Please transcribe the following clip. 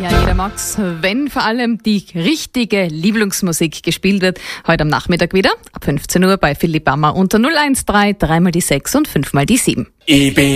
Ja, jeder mag's, wenn vor allem die richtige Lieblingsmusik gespielt wird. Heute am Nachmittag wieder, ab 15 Uhr bei Philipp Bammer unter 013, 3 mal die 6 und 5 mal die 7.